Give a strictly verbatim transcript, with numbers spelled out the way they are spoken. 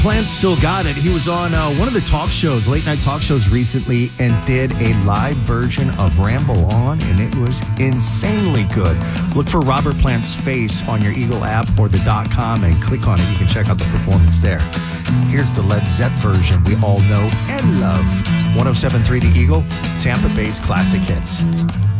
Plant still got it. He was on uh, one of the talk shows, late night talk shows recently, and did a live version of Ramble On, and it was insanely good. Look for Robert Plant's face on your Eagle app or the .com and click on it. You can check out the performance there. Here's the Led Zepp version we all know and love. one oh seven point three The Eagle, Tampa Bay's classic hits.